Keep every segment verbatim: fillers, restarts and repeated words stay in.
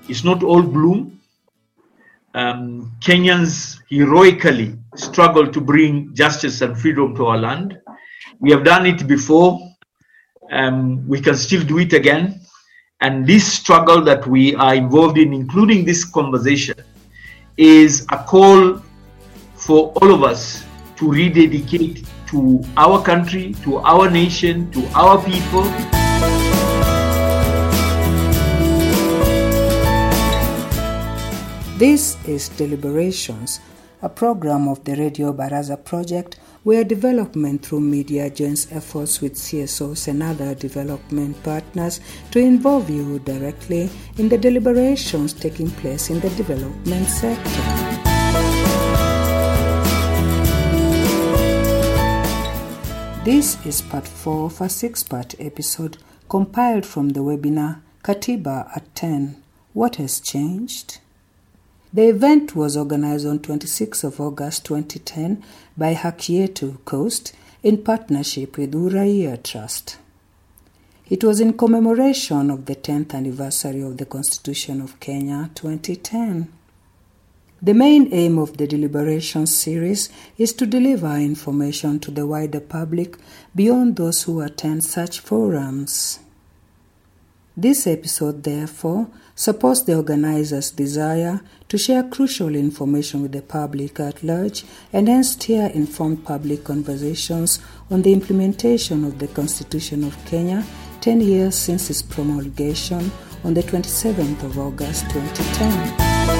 it's not all gloom. Um, Kenyans heroically struggle to bring justice and freedom to our land. We have done it before. Um, we can still do it again. And this struggle that we are involved in, including this conversation, is a call for all of us to rededicate to our country, to our nation, to our people. This is Deliberations, a program of the Radio Baraza project where development through media joins efforts with C S Os and other development partners to involve you directly in the deliberations taking place in the development sector. This is part four of a six-part episode compiled from the webinar Katiba at ten. What has changed? The event was organized on twenty-sixth of August twenty ten by Haki Yetu Coast in partnership with Uraia Trust. It was in commemoration of the tenth anniversary of the Constitution of Kenya twenty ten. The main aim of the deliberations series is to deliver information to the wider public beyond those who attend such forums. This episode, therefore, supports the organizers' desire to share crucial information with the public at large and hence steer informed public conversations on the implementation of the Constitution of Kenya ten years since its promulgation on the twenty-seventh of August twenty ten.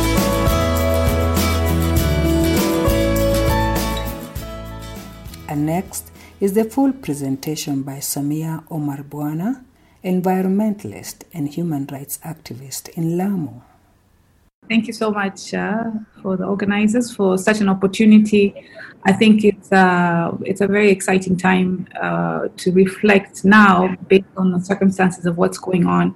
And next is the full presentation by Samia Omar Bwana, environmentalist and human rights activist in Lamu. Thank you so much uh, for the organizers for such an opportunity. I think it's uh, it's a very exciting time uh, to reflect now based on the circumstances of what's going on.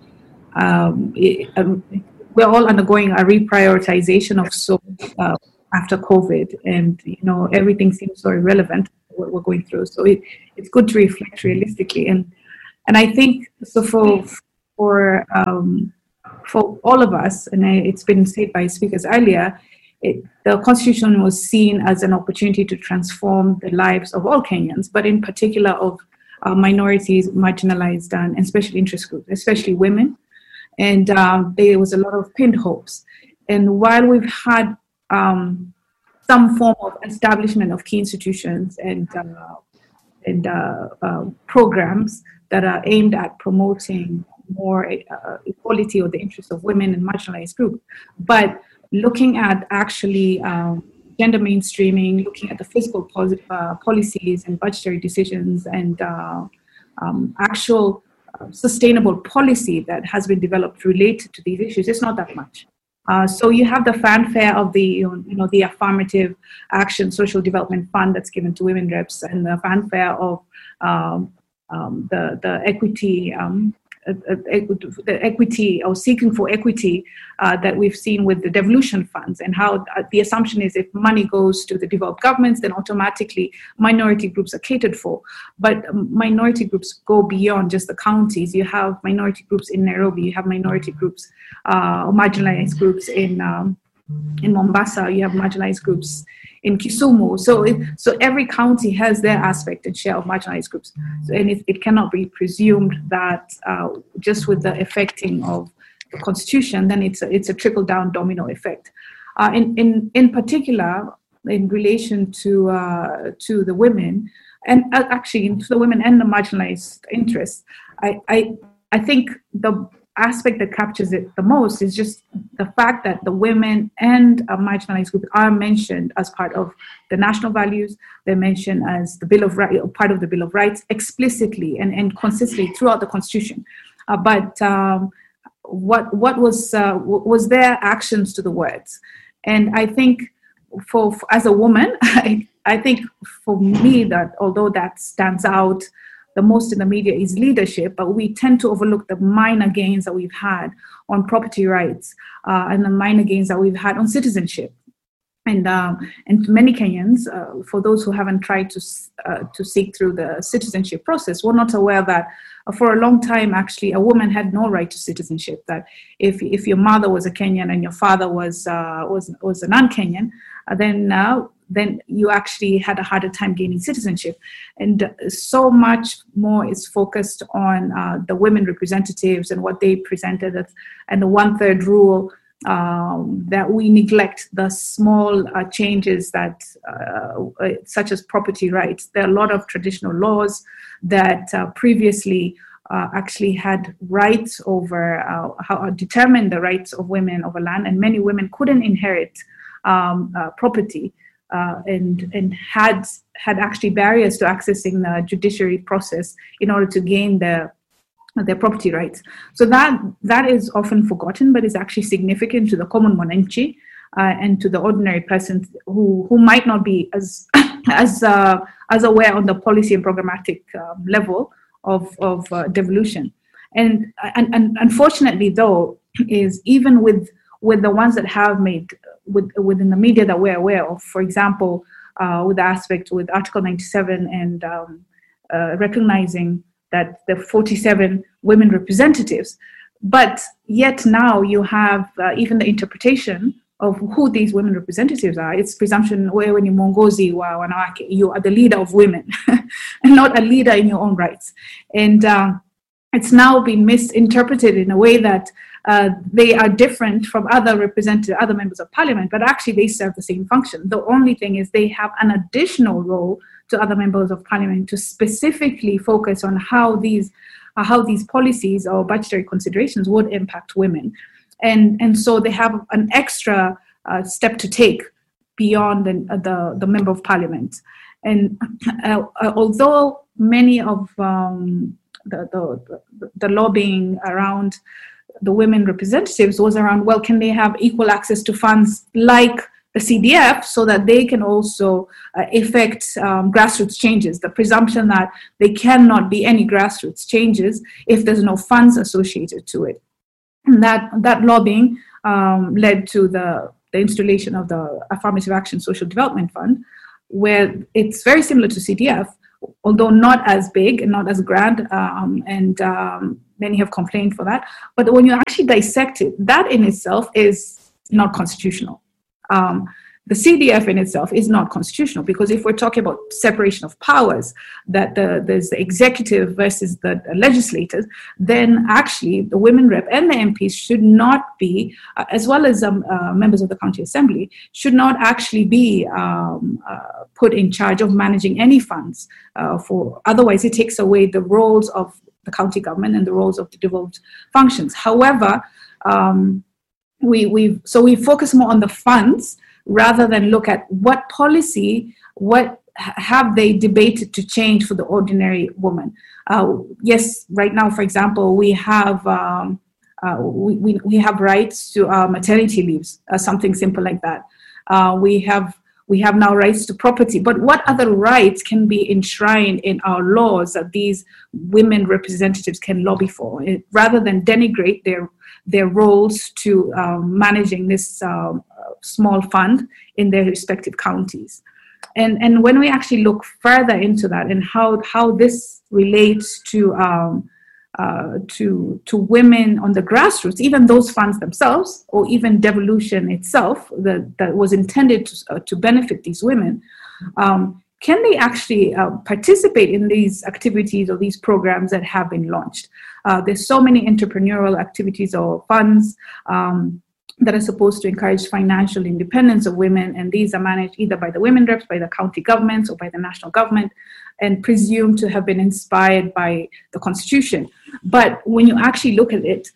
Um, it, um, we're all undergoing a reprioritization of so uh, after COVID, and you know everything seems so irrelevant what we're going through. So it, it's good to reflect realistically and. And I think, so for for um, for all of us, and it's been said by speakers earlier, it, the Constitution was seen as an opportunity to transform the lives of all Kenyans, but in particular of uh, minorities, marginalized, and, and special interest groups, especially women. And um, there was a lot of pinned hopes. And while we've had um, some form of establishment of key institutions and, uh, and uh, uh, programs, that are aimed at promoting more uh, equality or the interests of women and marginalized groups. But looking at actually um, gender mainstreaming, looking at the fiscal pos- uh, policies and budgetary decisions and uh, um, actual uh, sustainable policy that has been developed related to these issues, it's not that much. Uh, so you have the fanfare of the, you know, the Affirmative Action Social Development Fund that's given to women reps, and the fanfare of um, Um, the the equity um, uh, uh, the equity or seeking for equity uh, that we've seen with the devolution funds, and how uh, the assumption is if money goes to the developed governments, then automatically minority groups are catered for. But um, minority groups go beyond just the counties. You have minority groups in Nairobi. You have minority groups uh, or marginalized groups in um, in Mombasa. You have marginalized groups in Kisumu. So it, so every county has their aspect and share of marginalized groups. So, and it, it cannot be presumed that uh, just with the affecting of the Constitution, then it's a, it's a trickle-down domino effect. Uh, in, in, in particular, in relation to uh, to the women, and uh, actually to the women and the marginalized interests, I, I, I think the aspect that captures it the most is just the fact that the women and a marginalized group are mentioned as part of the national values. They're mentioned as the Bill of Rights, part of the Bill of Rights, explicitly and, and consistently throughout the Constitution. Uh, but um, what what was uh, was their actions to the words? And I think for, for as a woman, I, I think for me that although that stands out the most in the media is leadership, but we tend to overlook the minor gains that we've had on property rights uh, and the minor gains that we've had on citizenship. And um, and many Kenyans, uh, for those who haven't tried to uh, to seek through the citizenship process, were not aware that uh, for a long time, actually, a woman had no right to citizenship. That if if your mother was a Kenyan and your father was uh, was was a non-Kenyan, uh, then uh, then you actually had a harder time gaining citizenship. And so much more is focused on uh, the women representatives and what they presented as, and the one-third rule. Um, that we neglect the small uh, changes that, uh, such as property rights. There are a lot of traditional laws that uh, previously uh, actually had rights over, uh, how determined the rights of women over land, and many women couldn't inherit um, uh, property uh, and and had had actually barriers to accessing the judiciary process in order to gain the their property rights. So that that is often forgotten, but is actually significant to the common mwananchi uh, and to the ordinary person who who might not be as as uh, as aware on the policy and programmatic um, level of of uh, devolution. And, and and unfortunately, though, is even with with the ones that have made with within the media that we're aware of, for example, uh, with the aspect with Article ninety-seven and um, uh, recognizing that the forty-seven women representatives, but yet now you have uh, even the interpretation of who these women representatives are. It's presumption where when you mongozi wa wanawake, you are the leader of women and not a leader in your own rights. And uh, it's now been misinterpreted in a way that uh, they are different from other representative, other members of parliament, but actually they serve the same function. The only thing is they have an additional role to other members of parliament to specifically focus on how these uh, how these policies or budgetary considerations would impact women. And, and so they have an extra uh, step to take beyond the, the, the member of parliament. And uh, although many of um, the, the, the lobbying around the women representatives was around, well, can they have equal access to funds like the C D F so that they can also uh, effect um, grassroots changes? The presumption that there cannot be any grassroots changes if there's no funds associated to it. And that, that lobbying um, led to the, the installation of the Affirmative Action Social Development Fund, where it's very similar to C D F, although not as big and not as grand, um, and um, many have complained for that. But when you actually dissect it, that in itself is not constitutional. Um, the C D F in itself is not constitutional, because if we're talking about separation of powers, that the, there's the executive versus the, the legislators, then actually the women rep and the M Ps should not be, uh, as well as um, uh, members of the county assembly, should not actually be um, uh, put in charge of managing any funds. Uh, for otherwise, it takes away the roles of the county government and the roles of the devolved functions. However, um, we we so we focus more on the funds rather than look at what policy, what have they debated to change for the ordinary woman. Uh, yes, right now, for example, we have um, uh, we, we we have rights to uh, maternity leaves, uh, something simple like that. Uh, we have we have now rights to property, but what other rights can be enshrined in our laws that these women representatives can lobby for, it, rather than denigrate their their roles to um, managing this um, small fund in their respective counties. And and when we actually look further into that and how how this relates to um, uh, to to women on the grassroots, even those funds themselves, or even devolution itself that, that was intended to, uh, to benefit these women, um, can they actually uh, participate in these activities or these programs that have been launched? Uh, there's so many entrepreneurial activities or funds um, that are supposed to encourage financial independence of women, and these are managed either by the women reps, by the county governments, or by the national government, and presumed to have been inspired by the constitution. But when you actually look at it,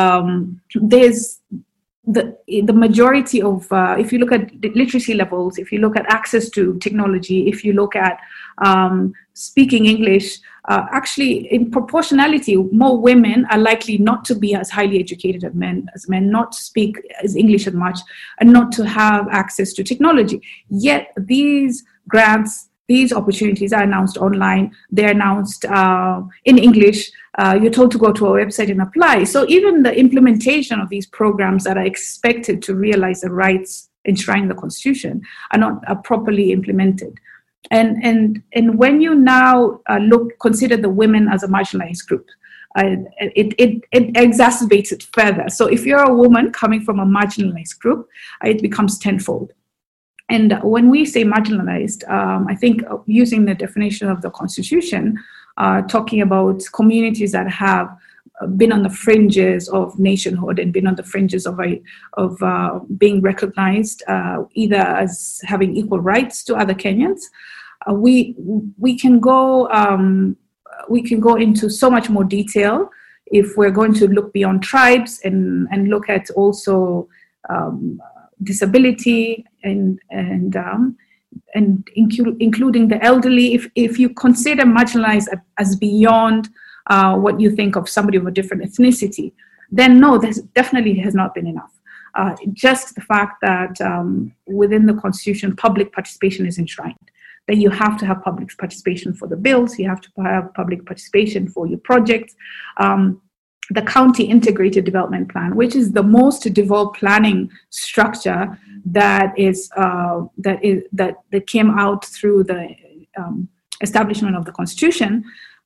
um, there's the the majority of, uh, if you look at literacy levels, if you look at access to technology, if you look at um, speaking English, uh, actually in proportionality, more women are likely not to be as highly educated as men, as men, not to speak as English as much, and not to have access to technology. Yet these grants, these opportunities are announced online. They're announced uh, in English. Uh, you're told to go to our website and apply. So even the implementation of these programs that are expected to realize the rights enshrined in the Constitution are not uh, properly implemented. And and and when you now uh, look, consider the women as a marginalized group, uh, it, it it exacerbates it further. So if you're a woman coming from a marginalized group, it becomes tenfold. And when we say marginalized, um, I think using the definition of the Constitution, uh, talking about communities that have been on the fringes of nationhood and been on the fringes of a, of uh, being recognized uh, either as having equal rights to other Kenyans, uh, we we can go um, we can go into so much more detail if we're going to look beyond tribes and and look at also um, disability and and um, and inclu- including the elderly. If if you consider marginalized as beyond Uh, what you think of somebody of a different ethnicity, then no, that definitely has not been enough. Uh, just the fact that um, within the Constitution, public participation is enshrined, that you have to have public participation for the bills, you have to have public participation for your projects. Um, the County Integrated Development Plan, which is the most devolved planning structure that is uh, that is that that came out through the um, establishment of the Constitution,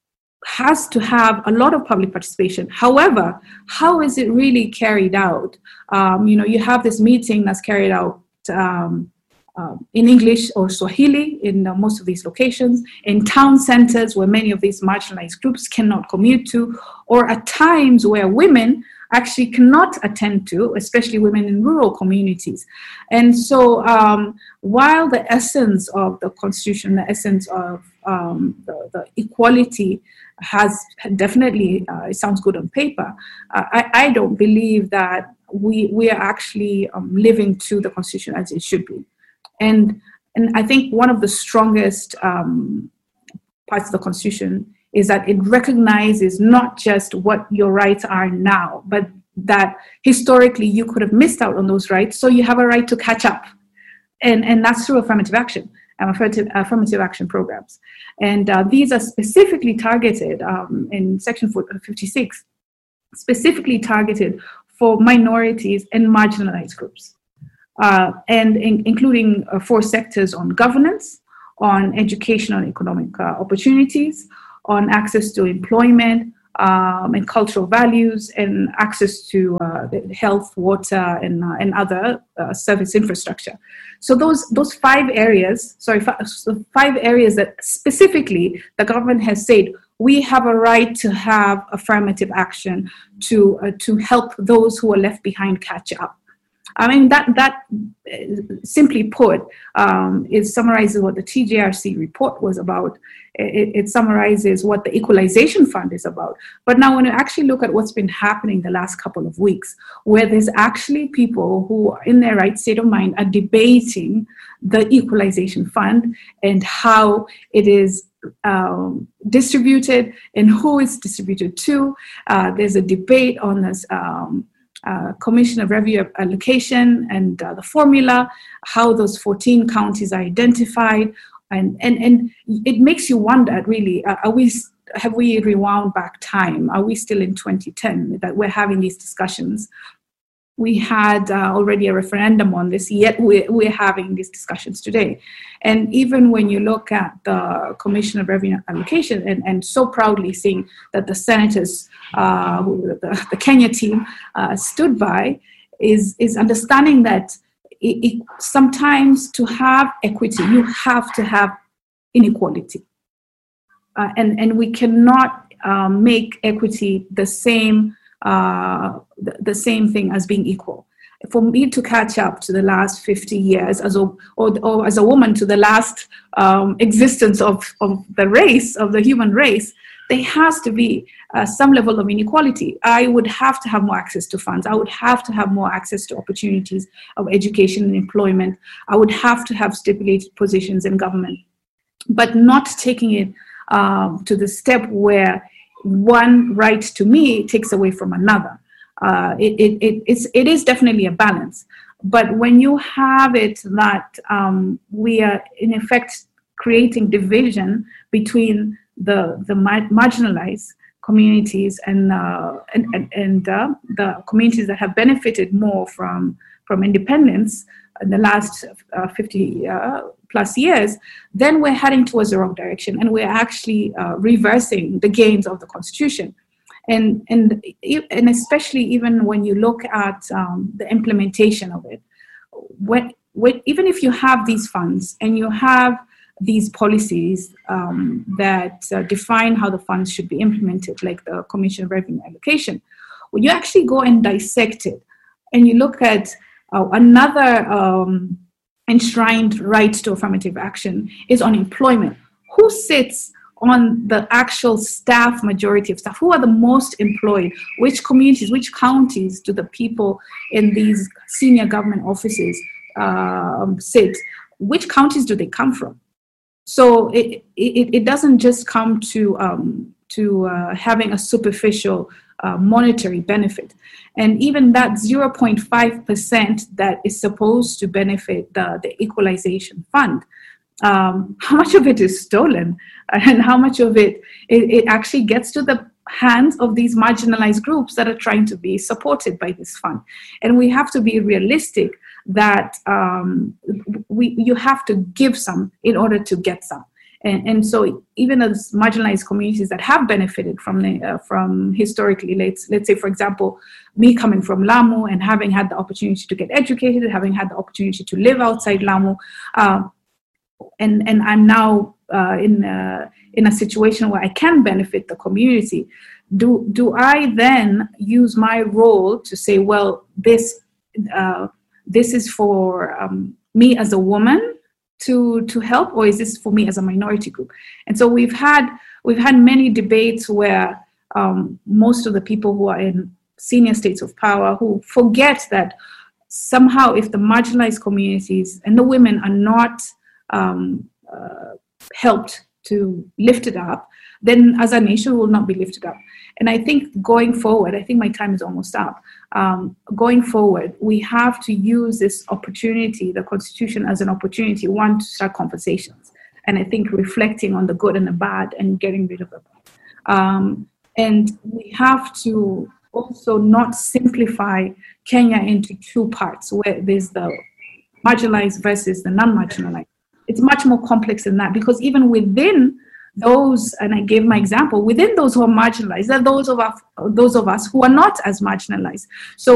has to have a lot of public participation. However, how is it really carried out? Um, you know, you have this meeting that's carried out um, uh, in English or Swahili in uh, most of these locations, in town centers where many of these marginalized groups cannot commute to, or at times where women actually cannot attend to, especially women in rural communities. And so um, while the essence of the Constitution, the essence of um, the, the equality has definitely, uh, it sounds good on paper, uh, I, I don't believe that we we are actually um, living to the Constitution as it should be. And, and I think one of the strongest um, parts of the Constitution is that it recognizes not just what your rights are now, but that historically you could have missed out on those rights, so you have a right to catch up. And, and that's through affirmative action, and affirmative, affirmative action programs. And uh, these are specifically targeted um, in Section fifty-six, specifically targeted for minorities and marginalized groups, uh, and in, including uh, four sectors on governance, on educational and economic uh, opportunities, on access to employment um, and cultural values, and access to uh, health, water, and uh, and other uh, service infrastructure. So those those five areas, sorry, five, so five areas that specifically the government has said we have a right to have affirmative action to uh, to help those who are left behind catch up. I mean, that, that uh, simply put, um, it summarizes what the T J R C report was about. It, it summarizes what the Equalization Fund is about. But now when you actually look at what's been happening the last couple of weeks, where there's actually people who are in their right state of mind are debating the Equalization Fund and how it is um, distributed and who it's distributed to. Uh, there's a debate on this um, Uh, Commission of Revenue Allocation and uh, the formula, how those fourteen counties are identified, and and and it makes you wonder, really, uh, are we have we rewound back time? Are we still in twenty ten that we're having these discussions? We had uh, already a referendum on this, yet we're, we're having these discussions today. And even when you look at the Commission of Revenue Allocation, and, and so proudly seeing that the senators, uh, who the, the Kenya team uh, stood by, is, is understanding that it, it, sometimes to have equity, you have to have inequality. Uh, and, and we cannot uh, make equity the same Uh, the, the same thing as being equal. For me to catch up to the last fifty years as a, or, or as a woman to the last um, existence of, of the race, of the human race, there has to be uh, some level of inequality. I would have to have more access to funds. I would have to have more access to opportunities of education and employment. I would have to have stipulated positions in government, but not taking it um, to the step where one right to me takes away from another. Uh, it, it, it, it's, it is definitely a balance. But when you have it that um, we are in effect creating division between the, the mar- marginalized communities and, uh, and, and, and uh, the communities that have benefited more from, from independence, in the last uh, fifty uh, plus years, then we're heading towards the wrong direction, and we're actually uh, reversing the gains of the Constitution. And, and, and especially even when you look at um, the implementation of it, when, when, even if you have these funds and you have these policies um, that uh, define how the funds should be implemented, like the Commission of Revenue Allocation, when you actually go and dissect it and you look at uh, another um, enshrined right to affirmative action is on employment. Who sits on the actual staff, majority of staff? Who are the most employed? Which communities, which counties do the people in these senior government offices uh, sit? Which counties do they come from? So it it, it doesn't just come to um, to uh, having a superficial uh, monetary benefit, and even that zero point five percent that is supposed to benefit the, the equalization fund. Um, how much of it is stolen, and how much of it, it it actually gets to the hands of these marginalized groups that are trying to be supported by this fund? And we have to be realistic that um, we you have to give some in order to get some. And, and so even as marginalized communities that have benefited from the, uh, from historically, let's, let's say, for example, me coming from Lamu and having had the opportunity to get educated, having had the opportunity to live outside Lamu, uh, and, and I'm now uh, in, a, in a situation where I can benefit the community, do, do I then use my role to say, well, this, uh, this is for um, me as a woman to to help, or is this for me as a minority group? And so we've had we've had many debates where um, most of the people who are in senior states of power who forget that somehow if the marginalized communities and the women are not um, uh, helped to lift it up, then as a nation will not be lifted up. And I think going forward, I think my time is almost up. Um, going forward, we have to use this opportunity, the Constitution, as an opportunity, one, to start conversations. And I think reflecting on the good and the bad and getting rid of the bad. Um, and we have to also not simplify Kenya into two parts, where there's the marginalized versus the non-marginalized. It's much more complex than that, because even within those, and I gave my example, within those who are marginalized, there are those of us, those of us who are not as marginalized. So